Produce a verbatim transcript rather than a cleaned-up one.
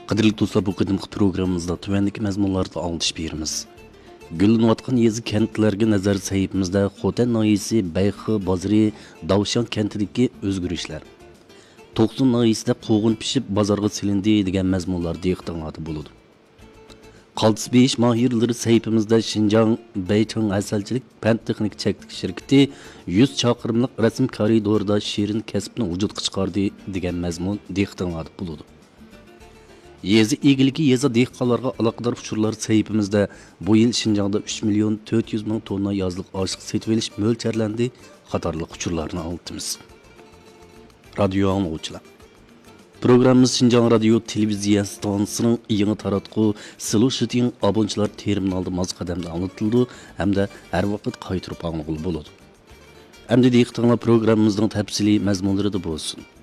Qadrli do'stlar, bu qadimgi programmamizda tuvandagi mazmunlarda aldış berimiz. Güllanayotgan yezi kentlarga nazar sayfimizda Xotan noyisi, Bayxi, Bozri, Davshan kentidagi o'zgarishlar. To'qson noyisida qo'g'in pishib bozorga silindi degan mazmunlar diqqatingizda bo'ladi. Qaltis besh mahirlari sayfimizda Xinjiang Beychang asalchilik fan texnik cheklik shirkati yuz chaqirimlik rasm koridorida shirin kasbni vujudga chiqardi degan mazmun diqqatingizda bo'ladi. Yezi egiligi yeza dehqonlarga aloqador uchurlar sayfimizda bu yil Xinjiangda uch million to'rt yuz ming tonna yozliq ochiq setib olish mo'ljarlandi qatorliq uchurlarni oltimiz. Radio angluvchilar. Programmamiz Xinjiang radio televiziya stansiyasining yangi taratqu Solution abonchilar terminalda moz qadamda anlatildi hamda har vaqt qaytirib anglag'ul bo'ladi. Hamda diqqatinglar programmamizning tafsiliy mazmunlarida bo'lsin.